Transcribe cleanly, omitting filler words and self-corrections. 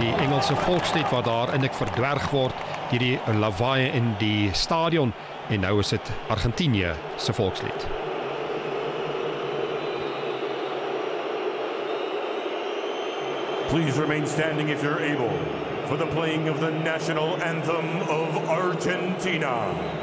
die Engelse volkslied wat daar eintlik verdwerg word deur die lawaai in die stadion, en nou is dit Argentinië se volkslied. Please remain standing if you're able for the playing of the national anthem of Argentina.